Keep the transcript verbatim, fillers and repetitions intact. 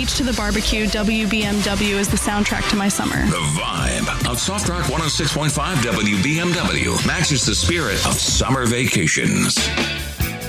beach to the barbecue, W B M W is the soundtrack to my summer. The vibe of Soft Rock one oh six point five W B M W matches the spirit of summer vacations.